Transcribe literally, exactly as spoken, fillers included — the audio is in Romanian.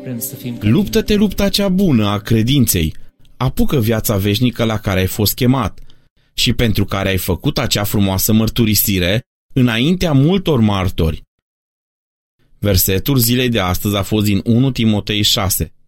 Vrem să fim Luptă-te lupta cea bună a credinței, apucă viața veșnică la care ai fost chemat și pentru care ai făcut acea frumoasă mărturisire înaintea multor martori. Versetul zilei de astăzi a fost din unu Timotei șase.